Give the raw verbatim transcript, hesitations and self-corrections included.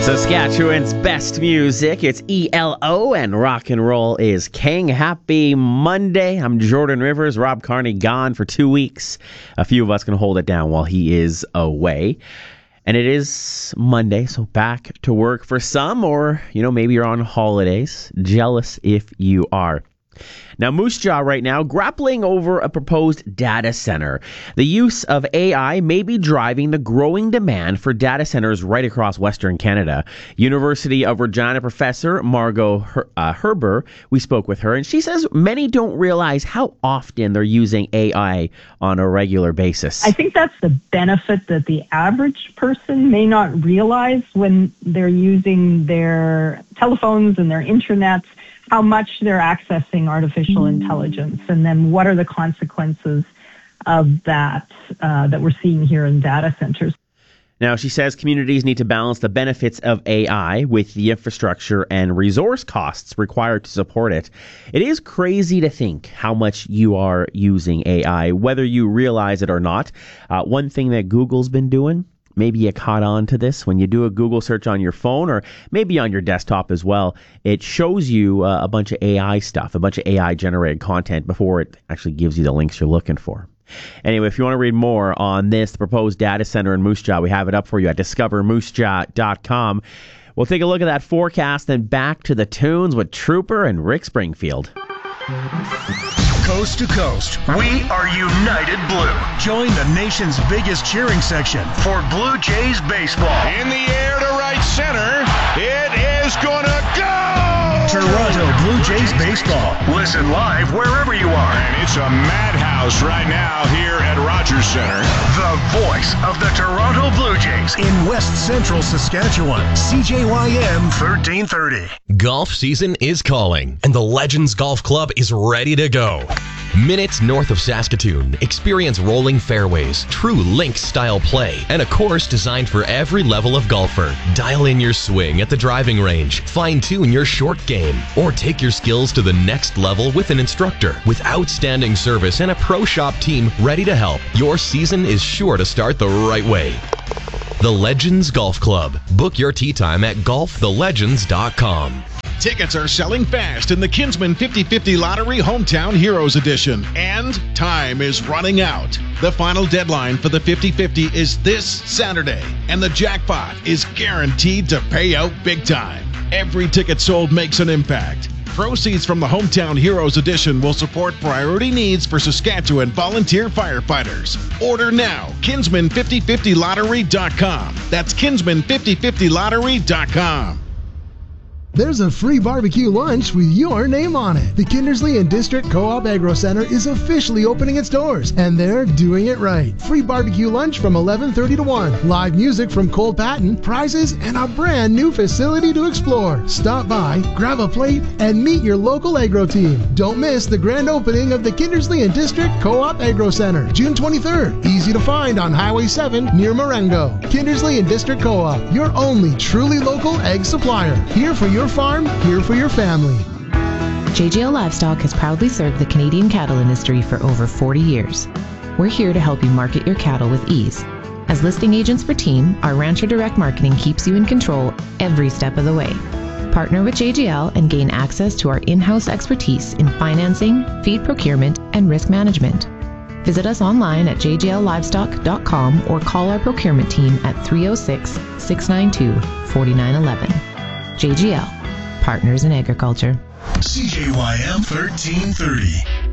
Saskatchewan's best music. It's E L O and rock and roll is king. Happy Monday. I'm Jordan Rivers. Rob Carney gone for two weeks. A few of us can hold it down while he is away. And it is Monday, so back to work for some, or, you know, maybe you're on holidays. Jealous if you are. Now, Moose Jaw right now grappling over a proposed data center. The use of A I may be driving the growing demand for data centers right across Western Canada. University of Regina professor Margot Her- uh, Herber, we spoke with her, and she says many don't realize how often they're using A I on a regular basis. I think that's the benefit that the average person may not realize when they're using their telephones and their internets, how much they're accessing artificial intelligence, and then what are the consequences of that uh, that we're seeing here in data centers. Now, she says communities need to balance the benefits of A I with the infrastructure and resource costs required to support it. It is crazy to think how much you are using A I, whether you realize it or not. Uh, one thing that Google's been doing, maybe you caught on to this, when you do a Google search on your phone or maybe on your desktop as well, it shows you uh, a bunch of A I stuff, a bunch of A I-generated content before it actually gives you the links you're looking for. Anyway, if you want to read more on this, the proposed data center in Moose Jaw, we have it up for you at discover moose jaw dot com. We'll take a look at that forecast, then back to the tunes with Trooper and Rick Springfield. Coast to coast, we are United Blue. Join the nation's biggest cheering section for Blue Jays baseball. In the air to right center, it is gonna go! Toronto Blue Jays baseball. Listen live wherever you are. And it's a madhouse right now here at Rogers Center. The voice of the Toronto Blue Jays in West Central Saskatchewan. C J Y M thirteen thirty. Golf season is calling, and the Legends Golf Club is ready to go. Minutes north of Saskatoon, experience rolling fairways, true links-style play, and a course designed for every level of golfer. Dial in your swing at the driving range, fine-tune your short game, or take your skills to the next level with an instructor. With outstanding service and a pro shop team ready to help, your season is sure to start the right way. The Legends Golf Club. Book your tee time at golf the legends dot com. Tickets are selling fast in the Kinsman fifty fifty Lottery Hometown Heroes Edition, and time is running out. The final deadline for the fifty fifty is this Saturday, and the jackpot is guaranteed to pay out big time. Every ticket sold makes an impact. Proceeds from the Hometown Heroes Edition will support priority needs for Saskatchewan volunteer firefighters. Order now, kinsman fifty fifty lottery dot com. That's kinsman fifty fifty lottery dot com. There's a free barbecue lunch with your name on it. The Kindersley and District Co-op Agro Center is officially opening its doors, and they're doing it right. Free barbecue lunch from eleven thirty to one. Live music from Cole Patton, prizes, and a brand new facility to explore. Stop by, grab a plate, and meet your local agro team. Don't miss the grand opening of the Kindersley and District Co-op Agro Center, June twenty-third. Easy to find on Highway seven near Marengo. Kindersley and District Co-op, your only truly local egg supplier. Here for your farm, here for your family. J G L Livestock has proudly served the Canadian cattle industry for over forty years. We're here to help you market your cattle with ease. As listing agents for Team, our Rancher Direct Marketing keeps you in control every step of the way. Partner with J G L and gain access to our in-house expertise in financing, feed procurement, and risk management. Visit us online at j g l livestock dot com or call our procurement team at three oh six, six nine two, four nine one one. J G L, Partners in Agriculture. C J Y M thirteen thirty.